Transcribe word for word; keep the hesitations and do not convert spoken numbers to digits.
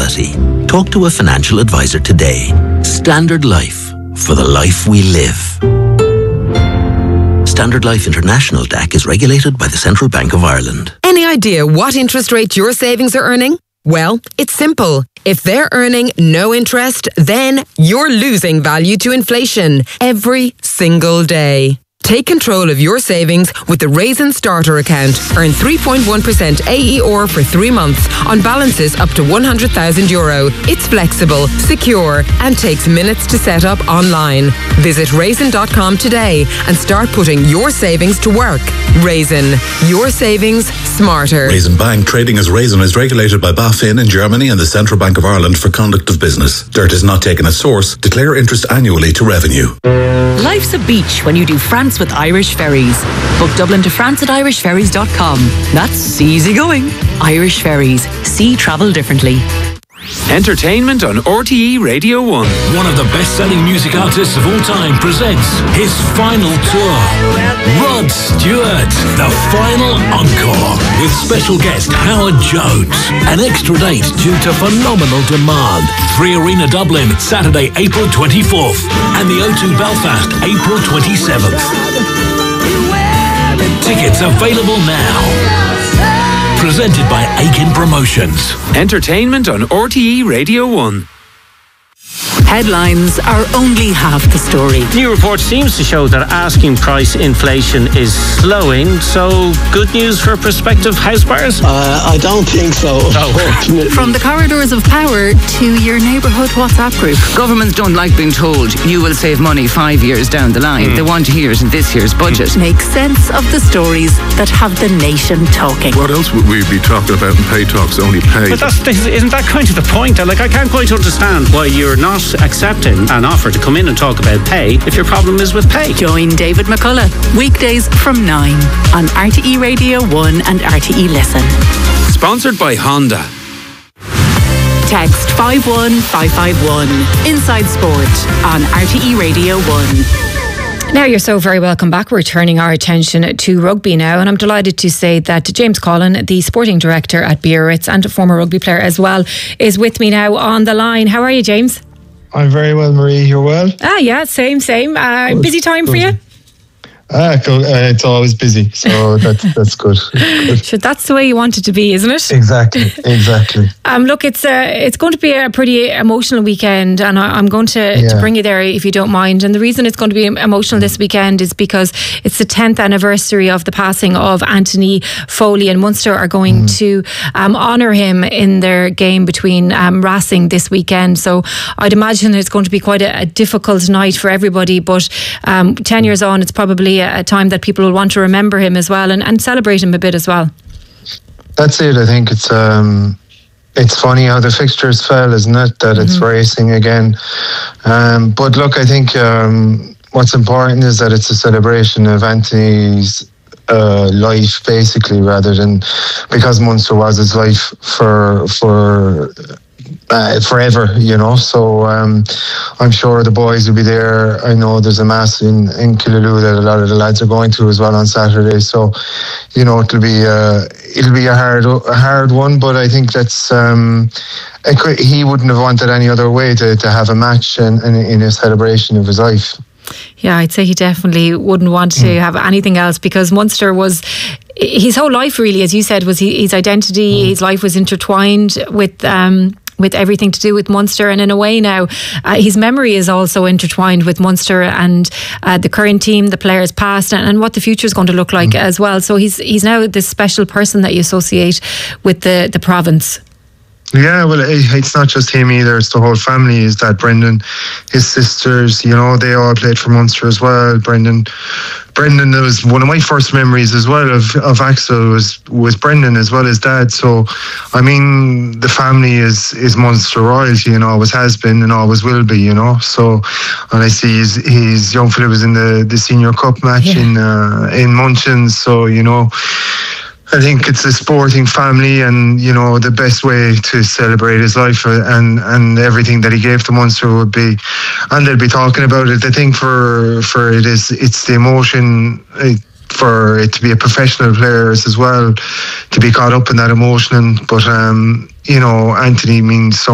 reality. Talk to a financial advisor today. Standard Life, for the life we live. Standard Life International D A C is regulated by the Central Bank of Ireland. Any idea what interest rate your savings are earning? Well, it's simple. If they're earning no interest, then you're losing value to inflation every single day. Take control of your savings with the Raisin Starter account. Earn three point one percent A E R for three months on balances up to one hundred thousand euro. It's flexible, secure, and takes minutes to set up online. Visit raisin dot com today and start putting your savings to work. Raisin, your savings smarter. Raisin Bank, trading as Raisin, is regulated by BaFin in Germany and the Central Bank of Ireland for conduct of business. Dirt is not taken as source. Declare interest annually to revenue. Life's a beach when you do France with Irish Ferries. Book Dublin to France at irish ferries dot com. That's easy going. Irish Ferries. See travel differently. Entertainment on R T E Radio one. One of the best-selling music artists of all time presents his final tour. Rod Stewart, the final encore, with special guest Howard Jones. An extra date due to phenomenal demand. Three Arena Dublin, Saturday, April twenty-fourth, and the O two Belfast, April twenty-seventh. Tickets available now. Presented by Aiken Promotions. Entertainment on R T E Radio one. Headlines are only half the story. New report seems to show that asking price inflation is slowing, so good news for prospective house buyers? Uh, I don't think so, unfortunately. From the corridors of power to your neighbourhood WhatsApp group. Governments don't like being told you will save money five years down the line. Mm. They want to hear it in this year's budget. Make sense of the stories that have the nation talking. What else would we be talking about in Pay Talks? Only pay. But that's, isn't that kind of the point? Like, I can't quite understand why you're not accepting an offer to come in and talk about pay if your problem is with pay. Join David McCullough weekdays from nine on R T E Radio one and R T E Listen. Sponsored by Honda. Text five one five five one Inside Sport on R T E Radio one. Now you're so very welcome back. We're turning our attention to rugby now, and I'm delighted to say that James Collin, the sporting director at Biarritz and a former rugby player as well, is with me now on the line. How are you, James? I'm very well, Marie. You're well? Ah, yeah, same, same. Uh, busy time for you? Ah, cool. uh, it's always busy, so that's that's good. good. Sure, that's the way you want it to be, isn't it? Exactly, exactly. Um, look, it's uh, it's going to be a pretty emotional weekend, and I, I'm going to, yeah. to bring you there if you don't mind. And the reason it's going to be emotional this weekend is because it's the tenth anniversary of the passing of Anthony Foley, and Munster are going mm. to um, honour him in their game between um, Racing this weekend. So I'd imagine it's going to be quite a, a difficult night for everybody, but um, ten years on, it's probably a time that people will want to remember him as well and, and celebrate him a bit as well. That's it. I think it's um, it's funny how the fixtures fell, isn't it? That mm-hmm. it's racing again. Um, but look, I think um, what's important is that it's a celebration of Anthony's uh, life, basically, rather than because Munster was his life for for. Uh, forever, you know. So um, I'm sure the boys will be there. I know there's a mass in, in Killaloe that a lot of the lads are going to as well on Saturday. So, you know, it'll be uh, it'll be a hard a hard one. But I think that's um, he wouldn't have wanted any other way to, to have a match in, in, in a celebration of his life. Yeah, I'd say he definitely wouldn't want to mm. have anything else, because Munster was his whole life, really, as you said, was his identity. Mm. His life was intertwined with um, with everything to do with Munster, and in a way now uh, his memory is also intertwined with Munster and uh, the current team, the players past, and, and what the future is going to look like mm. as well. So he's he's now this special person that you associate with the, the province. Yeah, well, it's not just him either. It's the whole family. Is that Brendan, his sisters, you know, they all played for Munster as well. Brendan, Brendan, that was one of my first memories as well of, of Axel was, was Brendan as well as Dad. So, I mean, the family is, is Munster royalty and always has been and always will be, you know. So, and I see his, his young fella was in the, the Senior Cup match yeah. in uh, in Munchins. So, you know, I think it's a sporting family, and you know the best way to celebrate his life and and everything that he gave to Munster would be, and they'll be talking about it. I think for for it is it's the emotion it, for it to be a professional players as well, to be caught up in that emotion. But um, you know, Anthony means so